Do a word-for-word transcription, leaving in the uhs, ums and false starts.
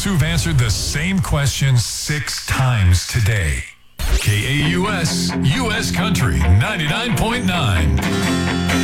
those who've answered the same question six times today. K A U S, U S Country ninety-nine point nine.